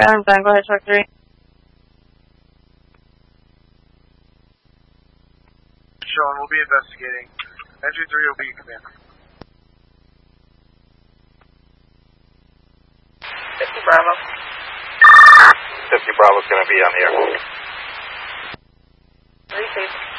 I'm done. Go ahead, truck 3. Sean, we'll be investigating. Entry 3 will be command. 50 Bravo. 50 Bravo's going to be on the air. 3-6.